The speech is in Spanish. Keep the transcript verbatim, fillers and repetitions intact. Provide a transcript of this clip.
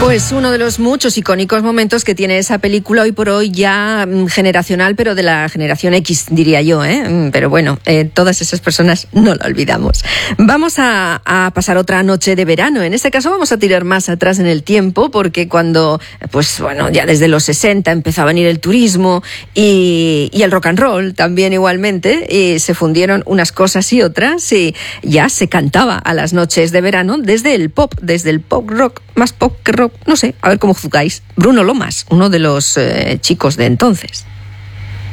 Pues uno de los muchos icónicos momentos que tiene esa película, hoy por hoy ya mm, generacional, pero de la generación X, diría yo, ¿eh? Pero bueno, eh, todas esas personas no la olvidamos. Vamos a, a pasar otra noche de verano. En este caso vamos a tirar más atrás en el tiempo, porque cuando, pues bueno, ya desde los sesenta empezó a venir el turismo y, y el rock and roll también igualmente, y se fundieron unas cosas y otras, y ya se cantaba a las noches de verano desde el pop, desde el pop rock, más pop que rock. No sé, a ver cómo juzgáis. Bruno Lomas, uno de los eh, chicos de entonces.